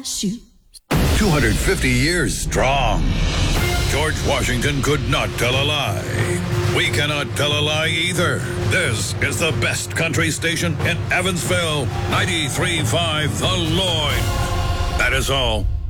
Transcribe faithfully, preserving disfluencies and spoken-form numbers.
shoes. two hundred fifty years strong. George Washington could not tell a lie. We cannot tell a lie either. This is the best country station in Evansville. ninety-three point five The Lloyd. That is all.